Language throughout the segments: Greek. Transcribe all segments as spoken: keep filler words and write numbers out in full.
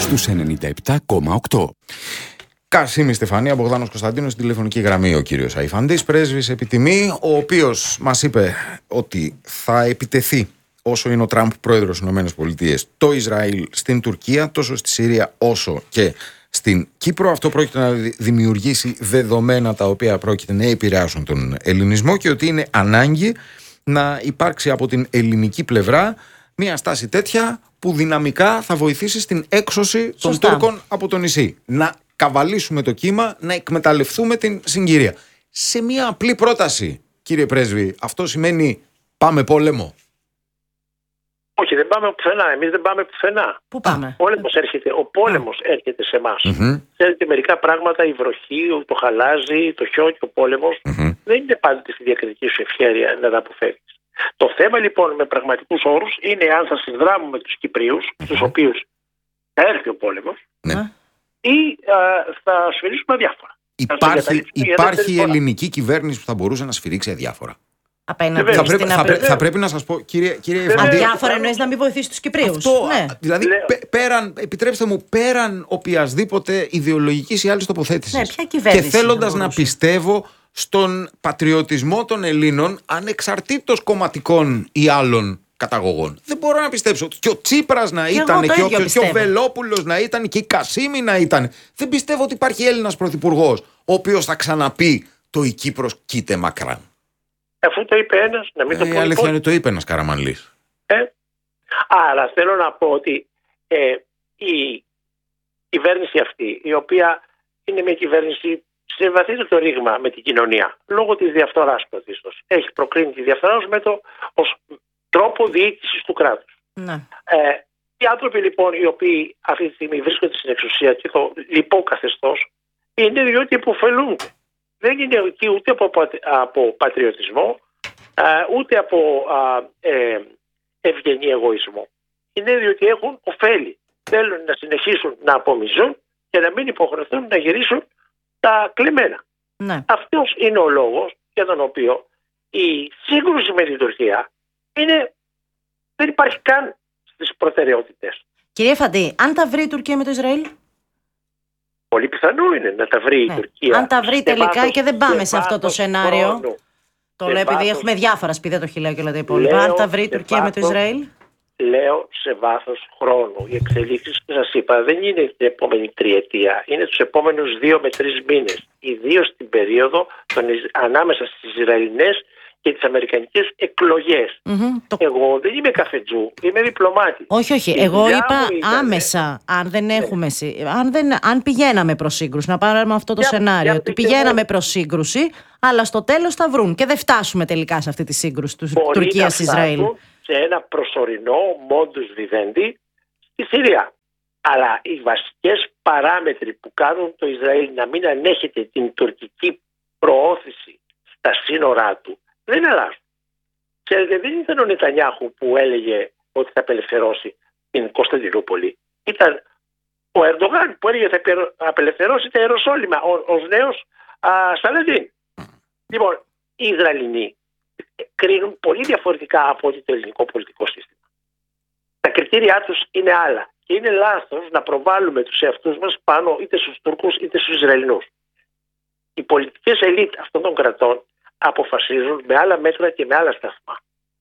στους ενενήντα επτά κόμμα οκτώ. Κασίμη Στεφανία, Μπογδάνος Κωνσταντίνος, στην τηλεφωνική γραμμή ο κύριος Αϊφαντής, πρέσβης επιτιμή, ο οποίος μας είπε ότι θα επιτεθεί όσο είναι ο Τραμπ πρόεδρος στις ΗΠΑ, το Ισραήλ στην Τουρκία, τόσο στη Συρία όσο και στην Κύπρο. Αυτό πρόκειται να δημιουργήσει δεδομένα τα οποία πρόκειται να επηρεάσουν τον ελληνισμό και ότι είναι ανάγκη να υπάρξει από την ελληνική πλευρά μια στάση τέτοια που δυναμικά θα βοηθήσει στην έξωση των Σωστά. Τούρκων από το νησί. Να καβαλήσουμε το κύμα, να εκμεταλλευτούμε την συγκυρία. Σε μια απλή πρόταση, κύριε Πρέσβη, αυτό σημαίνει πάμε πόλεμο? Όχι, δεν πάμε πουθενά. Εμείς δεν πάμε πουθενά. Πού πάμε? Ο πόλεμος έρχεται, ο πόλεμος έρχεται σε εμάς. Mm-hmm. Ξέρετε, μερικά πράγματα, η βροχή, το χαλάζι, το χιόνι, ο πόλεμος, Mm-hmm. δεν είναι πάντοτε στη διακριτική σου ευχέρεια να τα αποφεύγεις. Το θέμα λοιπόν με πραγματικούς όρους είναι αν θα συνδράμουμε τους Κυπρίους, mm-hmm. στους οποίους θα έρθει ο πόλεμος, Ναι. ή α, θα σφυρίσουμε αδιάφορα. Υπάρχει, υπάρχει ελληνική κυβέρνηση που θα μπορούσε να σφυρίξει αδιάφορα? Απέναντι Θα στην πρέπει, θα, απλή- πρέ- θα πρέπει να σας πω, κύριε, κύριε Αϊφαντή, Αδιάφορα εννοείς να μην βοηθήσει τους Κυπρίους. αυτό, Ναι. α, δηλαδή, Λέω. πέ- πέραν, επιτρέψτε μου, πέραν οποιασδήποτε ιδεολογικής ή άλλης τοποθέτησης. Ναι, ποια κυβέρνηση Και θέλοντας θα να μπορούσε? πιστεύω στον πατριωτισμό των Ελλήνων, ανεξαρτήτως κομματικών ή άλλων καταγωγών. Δεν μπορώ να πιστέψω. Και ο Τσίπρας να εγώ ήταν, το και ο, ίδιο και ο πιστεύω. Βελόπουλος να ήταν, και η Κασίμη να ήταν. Δεν πιστεύω ότι υπάρχει Έλληνας πρωθυπουργός ο οποίος θα ξαναπεί το «Η Κύπρος κοίται μακράν». Αφού το είπε ένας, να μην το Ε, πω η αλήθεια λοιπόν. είναι το είπε ένας Καραμανλής. Ε. Άρα θέλω να πω ότι ε, η κυβέρνηση αυτή, η οποία είναι μια κυβέρνηση σε βαθύτερο ρήγμα με την κοινωνία, λόγω της διαφθοράς πρωτίστως, έχει προκρίνει τη διαφθορά ως, μέτρο, ως τρόπο διοίκησης του κράτους. Ναι. Ε, οι άνθρωποι λοιπόν οι οποίοι αυτή τη στιγμή βρίσκονται στην εξουσία και το λοιπό καθεστώς είναι διότι υποφελούνται. Δεν είναι εκεί ούτε από, πατ- από πατριωτισμό, α, ούτε από α, ε, ευγενή εγωισμό. Είναι διότι έχουν ωφέλη. Θέλουν να συνεχίσουν να απομυζούν και να μην υποχρεωθούν να γυρίσουν τα κλεμμένα. Ναι. Αυτός είναι ο λόγος για τον οποίο η σύγκρουση με την Τουρκία είναι, δεν υπάρχει καν στις προτεραιότητες. Κύριε Φαντή, αν τα βρει η Τουρκία με το Ισραήλ. Πολύ πιθανό είναι να τα βρει Ναι. η Τουρκία. Αν τα βρει σε τελικά βάθος- και δεν πάμε σε αυτό το βάθος σενάριο. χρόνου. Το Σε λέω επειδή βάθος- έχουμε διάφορα σπίδια, το χιλέο και όλα τα υπόλοιπα. Λέω Αν τα βρει η σε Τουρκία με το βάθος- Ισραήλ. Λέω σε βάθος χρόνου. Οι εξελίξεις που σας είπα δεν είναι την επόμενη τριετία. Είναι τους επόμενους δύο με τρεις μήνες. Ιδίως στην περίοδο των, Ισ- ανάμεσα στις Ισραηλινές και τις Αμερικανικές εκλογές. Μμμ, το- Εγώ δεν είμαι καφετζού, είμαι διπλωμάτη. Όχι, όχι. Η Εγώ δουλειά είπα μου ήταν- άμεσα, αν δεν έχουμε. συ- Αν, δεν, αν πηγαίναμε προς σύγκρουση, να πάρουμε αυτό το Για- σενάριο. για Ότι πείτε πηγαίναμε μου. προς σύγκρουση, αλλά στο τέλος θα βρουν και δεν φτάσουμε τελικά σε αυτή τη σύγκρουση του Μπορεί να Τουρκίας-Ισραήλ. φτάσουν σε ένα προσωρινό modus vivendi στη Συρία. Αλλά οι βασικές παράμετροι που κάνουν το Ισραήλ να μην ανέχεται την τουρκική προώθηση στα σύνορά του δεν αλλάζουν. Ξέρετε, δεν ήταν ο Νετανιάχου που έλεγε ότι θα απελευθερώσει την Κωνσταντινούπολη. Ήταν ο Ερντογάν που έλεγε θα απελευθερώσει τα Ιεροσόλυμα ως νέος Σαλαντίν. Λοιπόν, οι Ισραηλινοί κρίνουν πολύ διαφορετικά από ό,τι το ελληνικό πολιτικό σύστημα. Τα κριτήριά τους είναι άλλα και είναι λάθος να προβάλλουμε τους εαυτούς μας πάνω είτε στους Τούρκους είτε στους Ισραηλινούς. Οι πολιτικές ελίτ αυτών των κρατών αποφασίζουν με άλλα μέτρα και με άλλα σταθμά.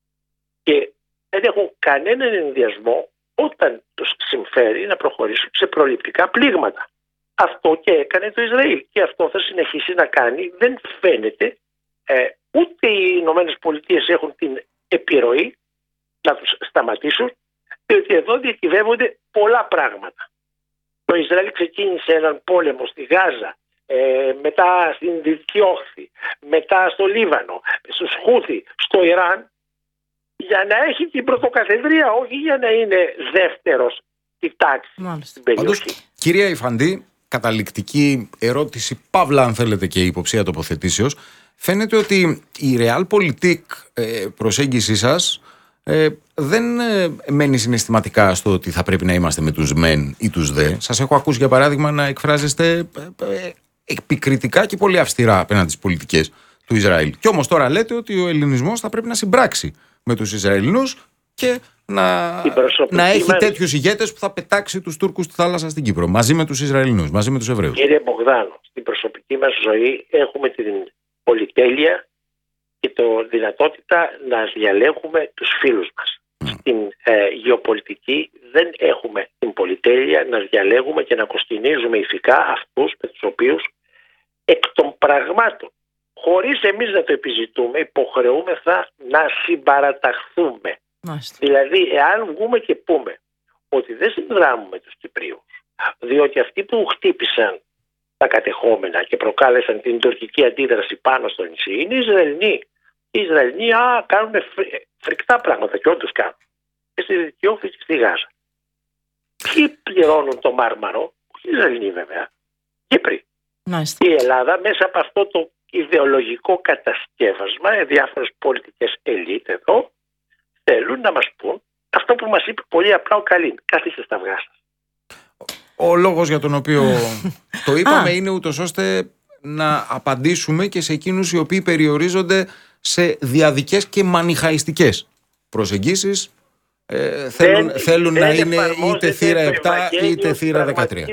Και δεν έχουν κανέναν ενδιασμό όταν τους συμφέρει να προχωρήσουν σε προληπτικά πλήγματα. Αυτό και έκανε το Ισραήλ και αυτό θα συνεχίσει να κάνει. Δεν φαίνεται ε, ούτε οι Ηνωμένες Πολιτείες έχουν την επιρροή να τους σταματήσουν, διότι εδώ διακυβεύονται πολλά πράγματα. Το Ισραήλ ξεκίνησε έναν πόλεμο στη Γάζα, ε, μετά στην Δυτική Όχθη, μετά στο Λίβανο, στους Χούθι, στο Ιράν, για να έχει την πρωτοκαθεδρία, όχι για να είναι δεύτερος στη τάξη Μάλιστα. στην περιοχή. Πάντως, κυρία Αϊφαντή, καταληκτική ερώτηση, παύλα αν θέλετε και υποψία τοποθετήσεως, φαίνεται ότι η Realpolitik ε, προσέγγιση σας ε, δεν ε, μένει συναισθηματικά στο ότι θα πρέπει να είμαστε με τους μεν ή τους δε. Σας έχω ακούσει για παράδειγμα να εκφράζεστε ε, ε, επικριτικά και πολύ αυστηρά απέναντι στις πολιτικές του Ισραήλ. Και όμως τώρα λέτε ότι ο ελληνισμός θα πρέπει να συμπράξει με τους Ισραηλινούς και να, να έχει μας... τέτοιους ηγέτες που θα πετάξει τους Τούρκους στη θάλασσα στην Κύπρο, μαζί με τους Ισραηλινούς, μαζί με τους Εβραίους. Κύριε Μπογδάνο, στην προσωπική μας ζωή έχουμε την πολυτέλεια και τη δυνατότητα να διαλέγουμε τους φίλους μας. Mm. Στην ε, γεωπολιτική δεν έχουμε την πολυτέλεια να διαλέγουμε και να κοστινίζουμε ηθικά αυτούς με τους οποίους εκ των πραγμάτων, χωρίς εμείς να το επιζητούμε, υποχρεούμεθα να συμπαραταχθούμε. Μάλιστα. Δηλαδή, εάν βγούμε και πούμε ότι δεν συνδράμουμε τους Κυπρίους, διότι αυτοί που χτύπησαν τα κατεχόμενα και προκάλεσαν την τουρκική αντίδραση πάνω στο νησί είναι οι Ισραηλοί. Οι Ισραηλοί α, κάνουν φρικτά πράγματα και όντως κάνουν. Και στη Δυτική Όχθη και στη Γάζα. Ποιοι πληρώνουν το Μάρμαρο, οι Ισραηλοί βέβαια, Κύπροι. Μάλιστα. Η Ελλάδα μέσα από αυτό το ιδεολογικό κατασκεύασμα, διάφορες πολιτικές ελίτ εδώ, θέλουν να μας πούν αυτό που μας είπε πολύ απλά ο Καλίν. Καθίστε στα αυγά σας. Ο λόγος για τον οποίο το είπαμε είναι ούτως ώστε να απαντήσουμε και σε εκείνους οι οποίοι περιορίζονται σε διαδικές και μανιχαϊστικές προσεγγίσεις. Ε, θέλουν δεν, θέλουν δεν να είναι είτε θύρα επτά είτε θύρα δεκατρία.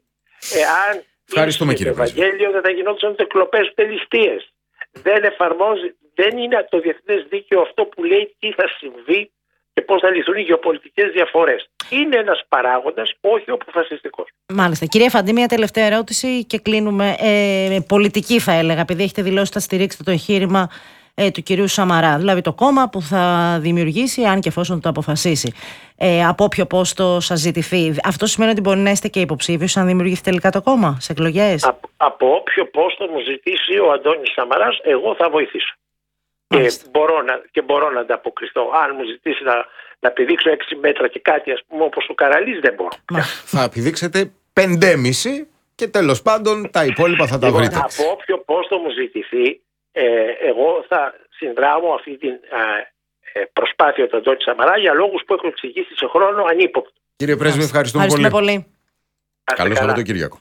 Εάν Ευχαριστούμε κύριε Πρέσβη. Το Ευαγγέλιο δεν θα γινόντουσαν ούτε κλοπές ούτε ληστείες. Δεν εφαρμόζει, δεν είναι το διεθνές δίκαιο αυτό που λέει τι θα συμβεί και πώς θα λυθούν οι γεωπολιτικές διαφορές. Είναι ένας παράγοντας, όχι ο αποφασιστικός. Μάλιστα. Κυρία Φαντή, μια τελευταία ερώτηση και κλείνουμε. Ε, πολιτική θα έλεγα, επειδή έχετε δηλώσει ότι θα στηρίξετε το εγχείρημα ε, του κυρίου Σαμαρά. Δηλαδή το κόμμα που θα δημιουργήσει, αν και εφόσον το αποφασίσει. Ε, από όποιο πόστο σας ζητηθεί. Αυτό σημαίνει ότι μπορεί να είστε και υποψήφιος αν δημιουργηθεί τελικά το κόμμα σε εκλογές. Από, από όποιο πόστο μου ζητήσει ο Αντώνης Σαμαράς, εγώ θα βοηθήσω. Και μπορώ, να, και μπορώ να ανταποκριθώ. Αν μου ζητήσει να, να πηδήξω έξι μέτρα και κάτι, ας πούμε, όπως ο Καραλής, δεν μπορώ. Μα, θα πηδήξετε πεντέμισι και τέλος πάντων τα υπόλοιπα θα τα βρείτε. Από όποιο πόστο μου ζητηθεί, ε, εγώ θα συνδράμω αυτή την ε, προσπάθεια του Αντώνη Σαμαρά για λόγους που έχω εξηγήσει σε χρόνο ανύποπτο. Κύριε Πρέσβη, ευχαριστούμε, ευχαριστούμε πολύ. πολύ. Καλό Σαββατοκύριακο.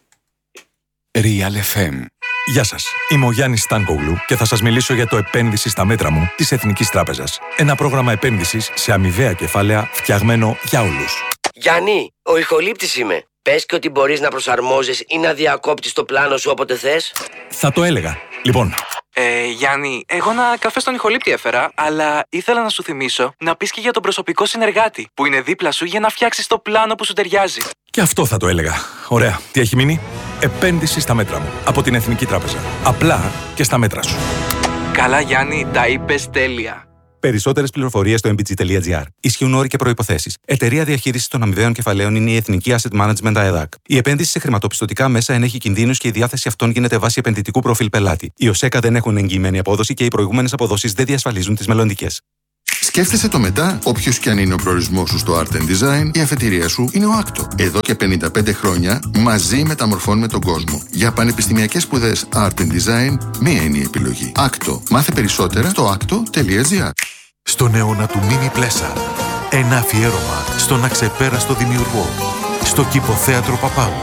Real εφ εμ. Γεια σας, είμαι ο Γιάννης Στάνκογλου και θα σας μιλήσω για το επένδυση στα μέτρα μου της Εθνικής Τράπεζας. Ένα πρόγραμμα επένδυσης σε αμοιβαία κεφάλαια φτιαγμένο για όλους. Γιάννη, ο ηχολήπτης είμαι. Πες και ότι μπορείς να προσαρμόζεις ή να διακόπτεις το πλάνο σου όποτε θες. Θα το έλεγα. Λοιπόν. Ε, Γιάννη, εγώ ένα καφέ στον ηχολήπτη έφερα, αλλά ήθελα να σου θυμίσω να πεις και για τον προσωπικό συνεργάτη που είναι δίπλα σου για να φτιάξεις το πλάνο που σου ταιριάζει. Και αυτό θα το έλεγα. Ωραία. Τι έχει μείνει? Επένδυση στα μέτρα μου. Από την Εθνική Τράπεζα. Απλά και στα μέτρα σου. Καλά, Γιάννη, τα είπες τέλεια. Περισσότερες πληροφορίες στο εμ μπι τζι τελεία τζι άρ. Ισχύουν όροι και προϋποθέσεις. Εταιρεία διαχείρισης των αμοιβαίων κεφαλαίων είναι η Εθνική Asset Management ΑΕΔΑΚ. Η επένδυση σε χρηματοπιστωτικά μέσα ενέχει κινδύνους και η διάθεση αυτών γίνεται βάσει επενδυτικού προφίλ πελάτη. Οι ΟΣΕΚΑ δεν έχουν εγγυημένη απόδοση και οι προηγούμενες αποδόσεις δεν διασφαλίζουν τις μελλοντικές. Σκέφτεσαι το μετά, όποιος και αν είναι ο προορισμός σου στο Art and Design, η αφετηρία σου είναι ο άκτο. Εδώ και πενήντα πέντε χρόνια μαζί μεταμορφώνουμε τον κόσμο. Για πανεπιστημιακές σπουδές Art and Design, μία είναι η επιλογή. άκτο. Μάθε περισσότερα στο άκτο τελεία τζι άρ. Στον αιώνα του Μίμη Πλέσα, ένα αφιέρωμα στον αξεπέραστο δημιουργό, στο Κηποθέατρο Παπάγου.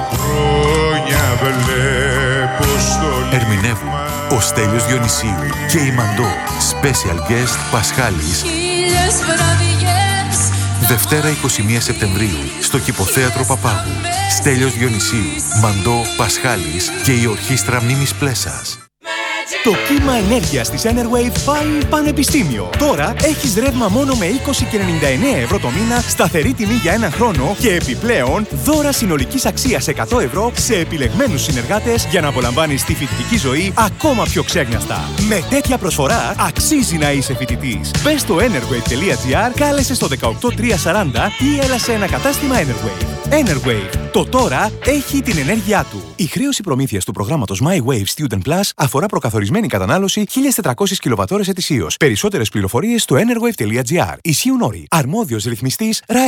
Ερμηνεύουν ο Στέλιος Διονυσίου και η Μαντώ, special guest Πασχάλης. Δευτέρα εικοστή πρώτη Σεπτεμβρίου, στο Κηποθέατρο Παπάγου. Στέλιος Διονυσίου, Μαντώ, Πασχάλης και η Ορχήστρα Μίμης Πλέσας. Το κύμα ενέργειας της Enerwave πάει πανεπιστήμιο. Τώρα έχεις ρεύμα μόνο με είκοσι και ενενήντα εννέα ευρώ το μήνα, σταθερή τιμή για έναν χρόνο και επιπλέον δώρα συνολικής αξίας εκατό ευρώ σε επιλεγμένους συνεργάτες για να απολαμβάνεις τη φοιτητική ζωή ακόμα πιο ξέγνιαστα. Με τέτοια προσφορά αξίζει να είσαι φοιτητής. Μπες στο enerwave τελεία τζι άρ, κάλεσε στο δεκαοκτώ τριακόσια σαράντα ή έλα σε ένα κατάστημα Enerwave. Enerwave. Το τώρα έχει την ενέργειά του. Η χρέωση προμήθειας του προγράμματος MyWave Student Plus αφορά προκαθορισμένη κατανάλωση χίλιες τετρακόσιες κιλοβατόρες ετησίως. Περισσότερες πληροφορίες στο enerwave τελεία τζι άρ. Ισχύουν όροι. Αρμόδιος ρυθμιστής ΡΑΗ.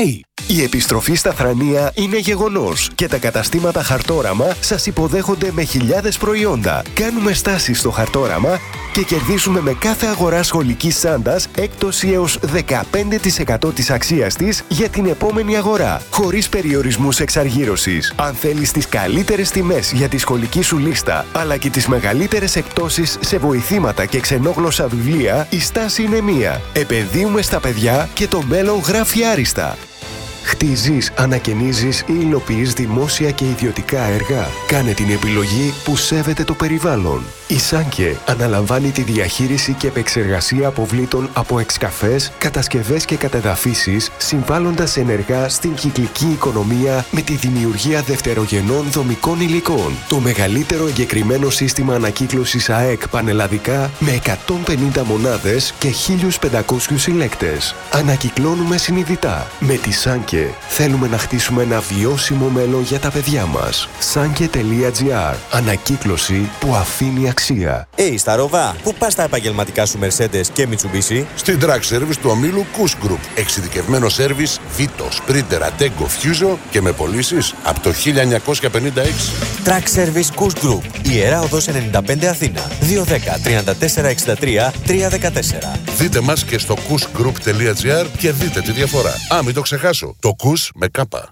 Η επιστροφή στα Θρανία είναι γεγονός και τα καταστήματα Χαρτόραμα σας υποδέχονται με χιλιάδες προϊόντα. Κάνουμε στάσεις στο Χαρτόραμα και κερδίζουμε με κάθε αγορά σχολικής τσάντας έκπτωση έως δεκαπέντε τοις εκατό της αξίας της για την επόμενη αγορά, χωρίς περιορισμούς εξαργύρωσης. Αν θέλεις τις καλύτερες τιμές για τη σχολική σου λίστα, αλλά και τις μεγαλύτερες εκπτώσεις σε βοηθήματα και ξενόγλωσσα βιβλία, η στάση είναι μία. Επενδύουμε στα παιδιά και το μέλλον γράφει άριστα. Χτίζεις, ανακαινίζεις ή υλοποιείς δημόσια και ιδιωτικά έργα. Κάνε την επιλογή που σέβεται το περιβάλλον. Η Σάνκε αναλαμβάνει τη διαχείριση και επεξεργασία αποβλήτων από εξκαφές, κατασκευές και κατεδαφίσεις, συμβάλλοντας ενεργά στην κυκλική οικονομία με τη δημιουργία δευτερογενών δομικών υλικών. Το μεγαλύτερο εγκεκριμένο σύστημα ανακύκλωσης ΑΕΚ πανελλαδικά με εκατόν πενήντα μονάδες και χίλιους πεντακόσιους συλλέκτες. Ανακυκλώνουμε συνειδητά. Με τη Σάνκε θέλουμε να χτίσουμε ένα βιώσιμο μέλλον για τα παιδιά μας. Sanke τελεία τζι άρ. Ανακύκλωση που αφήνει αξία. Hey, στα Ροβά, πού πας τα επαγγελματικά σου Mercedes και Mitsubishi? Στην Track Service του ομίλου Kuss Group. Εξειδικευμένο σέρβις Vito, Sprinter, Ateco, Fuso και με πωλήσεις από το χίλια εννιακόσια πενήντα έξι. Track Service Kuss Group. Ιερά Οδός ενενήντα πέντε Αθήνα. δύο ένα μηδέν, τρία τέσσερα έξι τρία, τρία ένα τέσσερα. Δείτε μας και στο kuss group τελεία τζι άρ και δείτε τη διαφορά. Α, μην το ξεχάσω. Το Kuss με κάπα.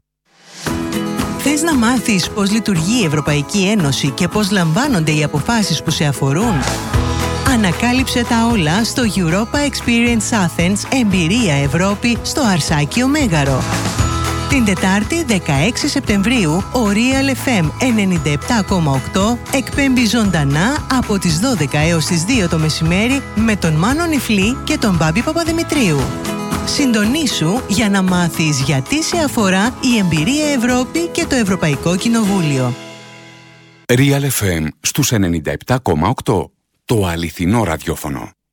Θες να μάθεις πώς λειτουργεί η Ευρωπαϊκή Ένωση και πώς λαμβάνονται οι αποφάσεις που σε αφορούν? Ανακάλυψε τα όλα στο Europa Experience Athens Εμπειρία Ευρώπη στο Αρσάκιο Μέγαρο. Την Τετάρτη δεκαέξι Σεπτεμβρίου ο Real εφ εμ ενενήντα επτά κόμμα οκτώ εκπέμπει ζωντανά από τις δώδεκα έως τις δύο το μεσημέρι με τον Μάνο Νιφλή και τον Μπάμπη Παπαδημητρίου. Συντονίσου για να μάθεις γιατί σε αφορά η Εμπειρία Ευρώπη και το Ευρωπαϊκό Κοινοβούλιο. Real εφ εμ στους ενενήντα επτά κόμμα οκτώ. Το αληθινό ραδιόφωνο.